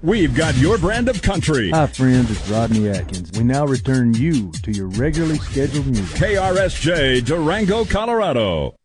We've got your brand of country. Hi, friends. It's Rodney Atkins. We now return you to your regularly scheduled music. KRSJ, Durango, Colorado.